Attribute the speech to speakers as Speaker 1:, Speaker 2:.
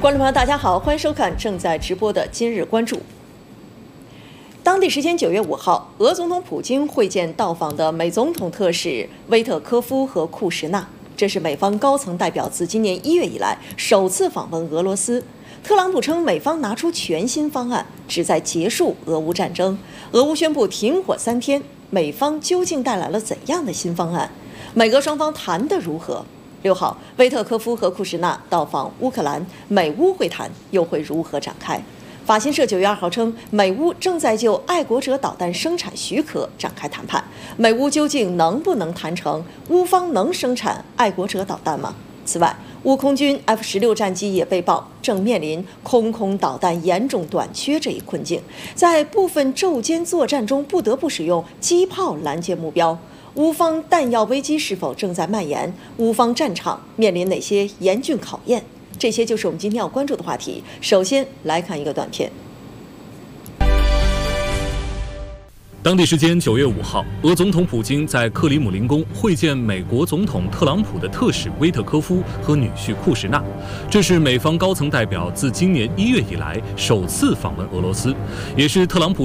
Speaker 1: 观众朋友，大家好，欢迎收看正在直播的今日关注。当地时间9月5号，俄总统普京会见到访的美总统特使威特科夫和库什纳，这是美方高层代表自今年1月以来首次访问俄罗斯。特朗普称，美方拿出全新方案，旨在结束俄乌战争。俄乌宣布停火3天，美方究竟带来了怎样的新方案？美俄双方谈得如何？6号，威特科夫和库什纳到访乌克兰，美乌会谈又会如何展开？法新社9月2号称，美乌正在就爱国者导弹生产许可展开谈判。美乌究竟能不能谈成？乌方能生产爱国者导弹吗？此外，乌空军 F-16战机也被曝正面临空导弹严重短缺这一困境，在部分昼间作战中不得不使用机炮拦截目标。乌方弹药危机是否正在蔓延？乌方战场面临哪些严峻考验？这些就是我们今天要关注的话题。首先来看一个短片。
Speaker 2: 当地时间9月5号，俄总统普京在克里姆林宫会见美国总统特朗普的特使威特科夫和女婿库什纳，这是美方高层代表自今年1月以来首次访问俄罗斯，也是特朗普